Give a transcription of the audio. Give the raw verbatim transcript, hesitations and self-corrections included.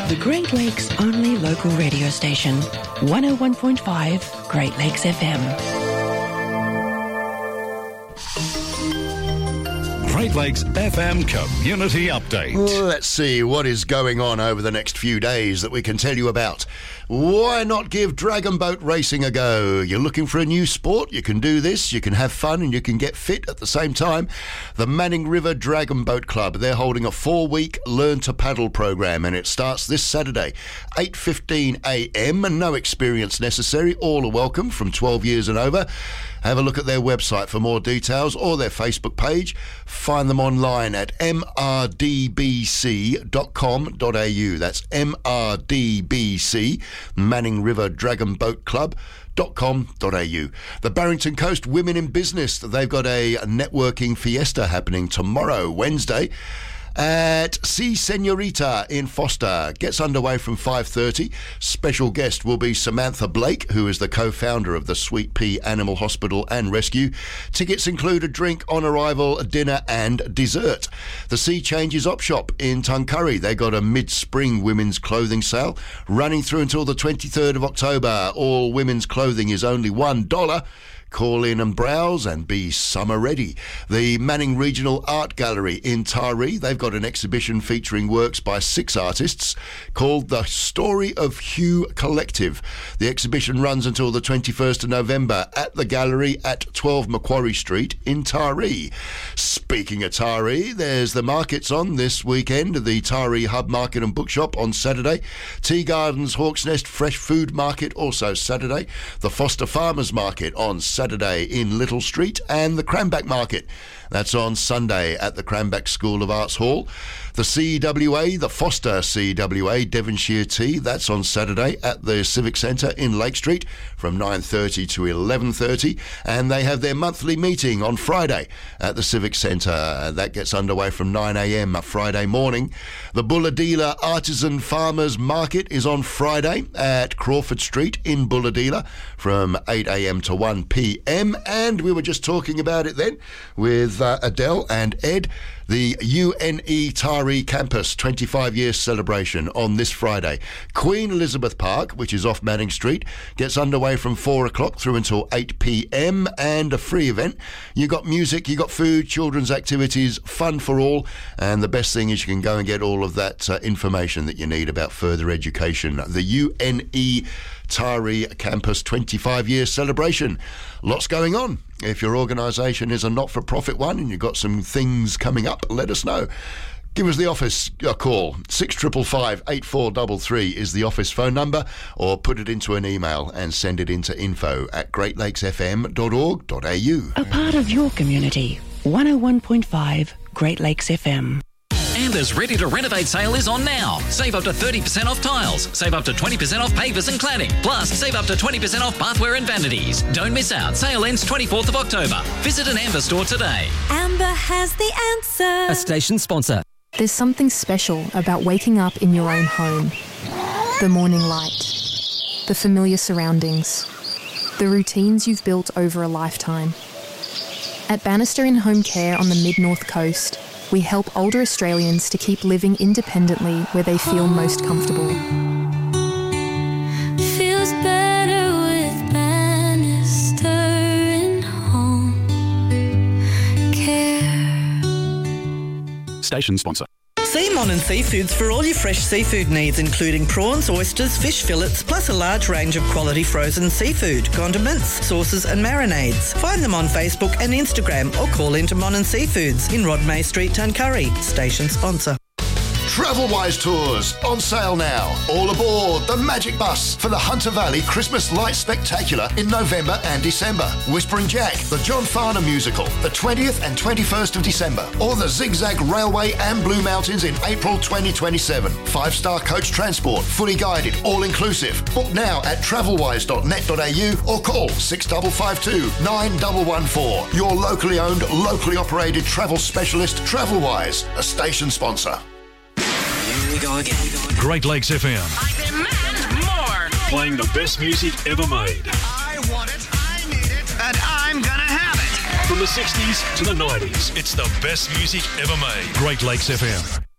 The Great Lakes only local radio station, one oh one point five Great Lakes F M. Great Lakes F M Community Update. Let's see what is going on over the next few days that we can tell you about. Why not give Dragon Boat Racing a go? You're looking for a new sport? You can do this. You can have fun and you can get fit at the same time. The Manning River Dragon Boat Club, they're holding a four-week Learn to Paddle program, and it starts this Saturday, eight fifteen a m, and no experience necessary. All are welcome from twelve years and over. Have a look at their website for more details or their Facebook page. Find them online at m r d b c dot com dot a u. That's M R D B C, Manning River Dragon Boat Club. dot com dot a u. The Barrington Coast Women in Business, they've got a networking fiesta happening tomorrow, Wednesday, at Si Senorita in Foster. Gets underway from five thirty. Special guest will be Samantha Blake, who is the co-founder of the Sweet Pea Animal Hospital and Rescue. Tickets include a drink on arrival, a dinner and dessert. The Sea Changes Op Shop in Tuncurry, they got a mid-spring women's clothing sale running through until the twenty-third of October. All women's clothing is only one dollar. Call in and browse and be summer ready. The Manning Regional Art Gallery in Taree, they've got an exhibition featuring works by six artists called The Story of Hugh Collective. The exhibition runs until the twenty-first of November at the gallery at twelve Macquarie Street in Taree. Speaking of Taree, there's the markets on this weekend. The Taree Hub Market and Bookshop on Saturday. Tea Gardens Hawks Nest Fresh Food Market also Saturday. The Foster Farmers Market on Saturday. Saturday in Little Street, and the Cranback Market. That's on Sunday at the Cranback School of Arts Hall. The C W A, the Foster C W A Devonshire Tea, that's on Saturday at the Civic Centre in Lake Street from nine thirty to eleven thirty, and they have their monthly meeting on Friday at the Civic Centre. That gets underway from nine a m Friday morning. The Bulahdelah Artisan Farmers Market is on Friday at Crawford Street in Bulahdelah from eight a m to one p m, and we were just talking about it then with uh, Adele and Ed. The U N E Taree Campus twenty-five year celebration on this Friday. Queen Elizabeth Park, which is off Manning Street, gets underway from four o'clock through until eight p m, and a free event. You got music, you got food, children's activities, fun for all, and the best thing is you can go and get all of that uh, information that you need about further education. The U N E Taree Campus twenty-five year celebration. Lots going on. If your organisation is a not-for-profit one and you've got some things coming up, let us know. Give us the office a call. six five five, eight four three three is the office phone number, or put it into an email and send it into info at great lakes f m dot org dot a u. A part of your community, one oh one point five Great Lakes F M. Amber's Ready to Renovate sale is on now. Save up to thirty percent off tiles. Save up to twenty percent off pavers and cladding. Plus, save up to twenty percent off bathware and vanities. Don't miss out. Sale ends twenty-fourth of October. Visit an Amber store today. Amber has the answer. A station sponsor. There's something special about waking up in your own home. The morning light. The familiar surroundings. The routines you've built over a lifetime. At Bannister in Home Care on the Mid-North Coast, we help older Australians to keep living independently where they feel most comfortable. Feels better with Bannister in Home Care. Station sponsor. See Mon and Seafoods for all your fresh seafood needs, including prawns, oysters, fish fillets, plus a large range of quality frozen seafood, condiments, sauces and marinades. Find them on Facebook and Instagram, or call into Mon and Seafoods in Rodmay Street, Tuncurry. Station sponsor. TravelWise Tours, on sale now. All aboard the Magic Bus for the Hunter Valley Christmas Light Spectacular in November and December. Whispering Jack, the John Farnham musical, the twentieth and twenty-first of December. Or the Zigzag Railway and Blue Mountains in April twenty twenty-seven. Five-star coach transport, fully guided, all-inclusive. Book now at travelwise dot net dot a u or call six five five two, nine one one four. Your locally owned, locally operated travel specialist, TravelWise, a station sponsor. Here we go again. Great Lakes F M. I demand more. Playing the best music ever made. I want it, I need it, and I'm gonna have it. From the sixties to the nineties, it's the best music ever made. Great Lakes F M.